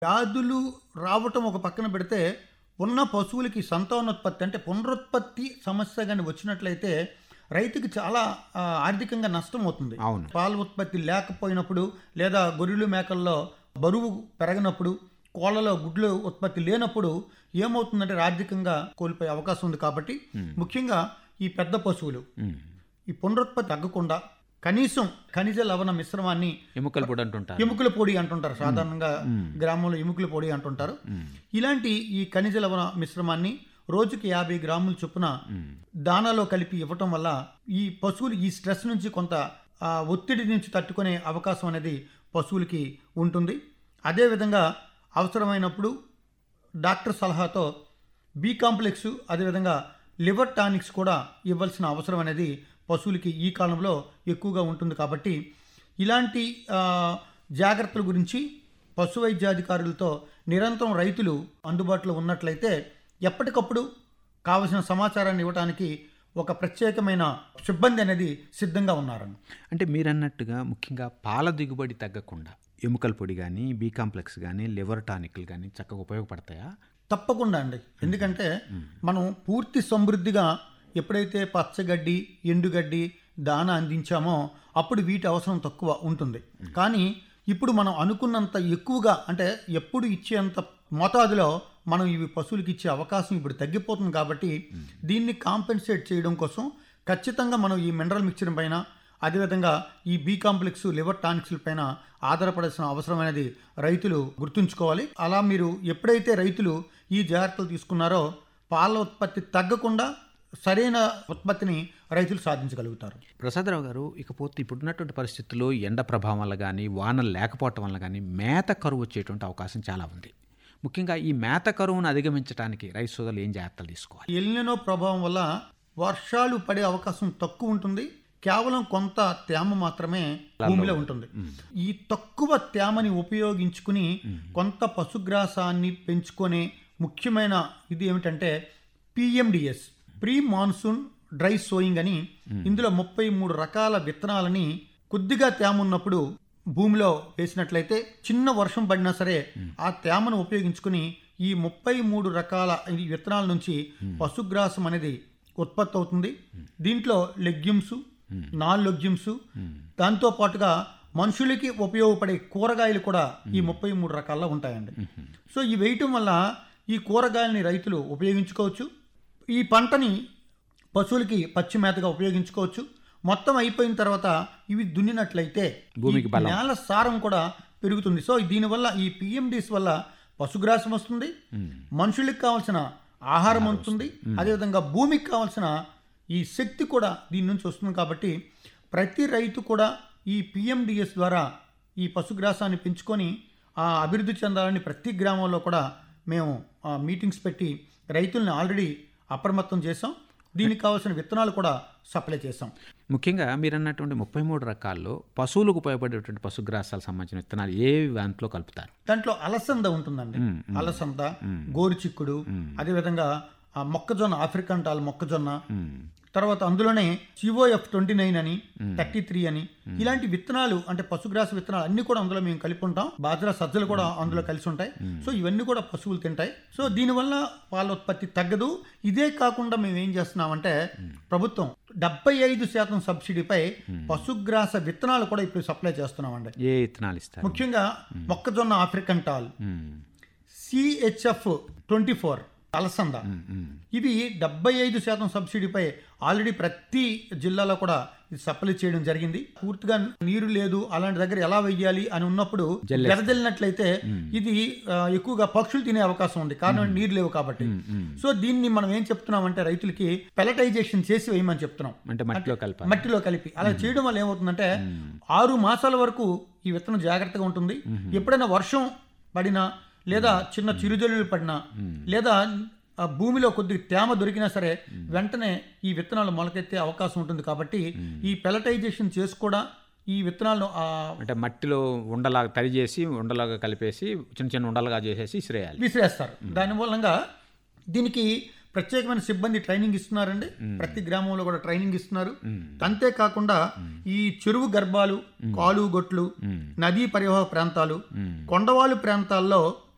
వ్యాధులు రావటం ఒక పక్కన పెడితే ఉన్న పశువులకి సంతానోత్పత్తి అంటే పునరుత్పత్తి సమస్య కానీ వచ్చినట్లయితే రైతుకి చాలా ఆర్థికంగా నష్టం అవుతుంది. అవును. పాల ఉత్పత్తి లేకపోయినప్పుడు లేదా గొర్రెలు మేకల్లో బరువు పెరగనప్పుడు కోళ్ళలో గుడ్లు ఉత్పత్తి లేనప్పుడు ఏమవుతుందంటే ఆర్థికంగా కోల్పోయే అవకాశం ఉంది. కాబట్టి ముఖ్యంగా ఈ పెద్ద పశువులు ఈ పునరుత్పత్తి తగ్గకుండా కనీసం ఖనిజ లవణ మిశ్రమాన్ని ఎముకల పొడి అంటుంటారు, సాధారణంగా గ్రామంలో ఎముకల పొడి అంటుంటారు. ఇలాంటి ఈ ఖనిజ లవణ మిశ్రమాన్ని రోజుకి 50 గ్రాముల చొప్పున దానాలో కలిపి ఇవ్వటం వల్ల ఈ పశువులు ఈ స్ట్రెస్ నుంచి కొంత ఒత్తిడి నుంచి తట్టుకునే అవకాశం అనేది పశువులకి ఉంటుంది. అదేవిధంగా అవసరమైనప్పుడు డాక్టర్ సలహాతో బి కాంప్లెక్స్ అదేవిధంగా లివర్ టానిక్స్ కూడా ఇవ్వాల్సిన అవసరం అనేది పశువులకి ఈ కాలంలో ఎక్కువగా ఉంటుంది. కాబట్టి ఇలాంటి జాగ్రత్తల గురించి పశు వైద్యాధికారులతో నిరంతరం రైతులు అందుబాటులో ఉన్నట్లయితే ఎప్పటికప్పుడు కావలసిన సమాచారాన్ని ఇవ్వడానికి ఒక ప్రత్యేకమైన సిబ్బంది అనేది సిద్ధంగా ఉన్నారు. అంటే మీరన్నట్టుగా ముఖ్యంగా పాల దిగుబడి తగ్గకుండా ఎముకల పొడి కానీ బి కాంప్లెక్స్ కానీ లివర్ టానిక్లు కానీ చక్కగా ఉపయోగపడతాయా? తప్పకుండా అండి. ఎందుకంటే మనం పూర్తి సమృద్ధిగా ఎప్పుడైతే పచ్చగడ్డి ఎండుగడ్డి దానా అందించామో అప్పుడు వీటి అవసరం తక్కువ ఉంటుంది. కానీ ఇప్పుడు మనం అనుకున్నంత ఎక్కువగా అంటే ఎప్పుడు ఇచ్చేంత మోతాదులో మనం ఇవి పశువులకి ఇచ్చే అవకాశం ఇప్పుడు తగ్గిపోతుంది. కాబట్టి దీన్ని కాంపెన్సేట్ చేయడం కోసం ఖచ్చితంగా మనం ఈ మినరల్ మిక్చర్ పైన అదేవిధంగా ఈ బి కాంప్లెక్స్ లివర్ టానిక్స్ల పైన ఆధారపడాల్సిన అవసరం అనేది రైతులు గుర్తుంచుకోవాలి. అలా మీరు ఎప్పుడైతే రైతులు ఈ జాగ్రత్తలు తీసుకున్నారో పాల ఉత్పత్తి తగ్గకుండా సరైన ఉత్పత్తిని రైతులు సాధించగలుగుతారు. ప్రసాదరావు గారు, ఇకపోతే ఇప్పుడున్నటువంటి పరిస్థితుల్లో ఎండ ప్రభావం వల్ల కానీ వానలు లేకపోవటం వల్ల కానీ మేత కరువు వచ్చేటువంటి అవకాశం చాలా ఉంది. ముఖ్యంగా ఈ మేత కరువును అధిగమించడానికి రైతు సోదరులు ఏం జాగ్రత్తలు తీసుకోవాలి? ఎల్నినో ప్రభావం వల్ల వర్షాలు పడే అవకాశం తక్కువ ఉంటుంది. కేవలం కొంత తేమ మాత్రమే భూమిలో ఉంటుంది. ఈ తక్కువ తేమని ఉపయోగించుకుని కొంత పశుగ్రాసాన్ని పెంచుకునే ముఖ్యమైన ఇది ఏమిటంటే PMDS pre monsoon dry sowing అని. ఇందులో 33 రకాల విత్తనాలని కొద్దిగా తేమ ఉన్నప్పుడు భూమిలో వేసినట్లయితే చిన్న వర్షం పడినా సరే ఆ తేమను ఉపయోగించుకుని ఈ 33 రకాల ఈ విత్తనాల నుంచి పశుగ్రాసం అనేది ఉత్పత్తి అవుతుంది. దీంట్లో లెగ్యూమ్స్, నాన్ లెగ్యూమ్స్, దాంతో పాటుగా మనుషులకి ఉపయోగపడే కూరగాయలు కూడా ఈ 33 రకాల్లో ఉంటాయండి. సో ఈ వేయటం వల్ల ఈ కూరగాయలని రైతులు ఉపయోగించుకోవచ్చు. ఈ పంటని పశువులకి పచ్చి మేతగా ఉపయోగించుకోవచ్చు. మొత్తం అయిపోయిన తర్వాత ఇవి దున్నినట్లయితే నేల సారం కూడా పెరుగుతుంది. సో దీనివల్ల ఈ పిఎండిస్ వల్ల పశుగ్రాసం వస్తుంది, మనుషులకు కావాల్సిన ఆహారం ఉంటుంది, అదేవిధంగా భూమికి కావాల్సిన ఈ శక్తి కూడా దీని నుంచి వస్తుంది. కాబట్టి ప్రతి రైతు కూడా ఈ పిఎండిఎస్ ద్వారా ఈ పశుగ్రాసాన్ని పెంచుకొని అభివృద్ధి చెందాలని ప్రతి గ్రామంలో కూడా మేము మీటింగ్స్ పెట్టి రైతుల్ని ఆల్రెడీ అప్రమత్తం చేసాం. దీనికి కావాల్సిన విత్తనాలు కూడా సప్లై చేసాం. ముఖ్యంగా మీరు అన్నటువంటి 33 రకాల్లో పశువులకు ఉపయోగపడేటువంటి పశుగ్రాసాలకు సంబంధించిన విత్తనాలు ఏ దాంట్లో కలుపుతారు? దాంట్లో అలసంద ఉంటుందండి. అలసంద, గోరుచిక్కుడు, అదేవిధంగా మొక్కజొన్న, ఆఫ్రికన్ టాల్ మొక్కజొన్న, తర్వాత అందులోనే COF 29 అని 33 అని ఇలాంటి విత్తనాలు అంటే పశుగ్రాస విత్తనాలు అన్ని కూడా అందులో మేము కలిపి ఉంటాం. బాజ్రా, సజ్జలు కూడా అందులో కలిసి ఉంటాయి. సో ఇవన్నీ కూడా పశువులు తింటాయి. సో దీనివల్ల పాల ఉత్పత్తి తగ్గదు. ఇదే కాకుండా మేము ఏం చేస్తున్నామంటే ప్రభుత్వం 75% సబ్సిడీపై పశుగ్రాస విత్తనాలు కూడా ఇప్పుడు సప్లై చేస్తున్నామండి. ఏ విత్తనాలు ఇస్తారు? ముఖ్యంగా మొక్కజొన్న, ఆఫ్రికన్ టాల్, CHF 24, అలసంద, ఇవి 75% సబ్సిడీపై ఆల్రెడీ ప్రతి జిల్లాలో కూడా సప్లై చేయడం జరిగింది. పూర్తిగా నీరు లేదు అలాంటి దగ్గర ఎలా వెయ్యాలి అని ఉన్నప్పుడు వెదజల్లినట్లయితే ఇది ఎక్కువగా పక్షులు తినే అవకాశం ఉంది. కారణం నీరు లేవు కాబట్టి. సో దీన్ని మనం ఏం చెప్తున్నామంటే రైతులకి పెలటైజేషన్ చేసి వేయమని చెప్తున్నాం. అంటే మట్టిలో కలిపి అలా చేయడం వల్ల ఏమవుతుందంటే 6 మాసాల వరకు ఈ విత్తనం జాగ్రత్తగా ఉంటుంది. ఎప్పుడైనా వర్షం పడినా లేదా చిన్న చిరుజల్లులు పడినా లేదా భూమిలో కొద్ది తేమ దొరికినా సరే వెంటనే ఈ విత్తనాలు మొలకెత్తే అవకాశం ఉంటుంది. కాబట్టి ఈ పెలటైజేషన్ చేసి కూడా ఈ విత్తనాలను అంటే మట్టిలో ఉండలాగా తడి చేసి ఉండలాగా కలిపేసి చిన్న చిన్న ఉండలుగా చేసేసి విసిరేస్తారు. దాని మూలంగా దీనికి ప్రత్యేకమైన సిబ్బంది ట్రైనింగ్ ఇస్తున్నారండి. ప్రతి గ్రామంలో కూడా ట్రైనింగ్ ఇస్తున్నారు. అంతేకాకుండా ఈ చెరువు గర్భాలు, కాలువ గొట్లు, నదీ పరివాహక ప్రాంతాలు, కొండవాళ్ళు ప్రాంతాల్లో